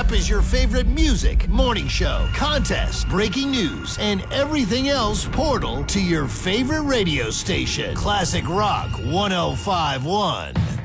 up is your favorite music, morning show, contest, breaking news, and everything else portal to your favorite radio station. Classic Rock 105.1.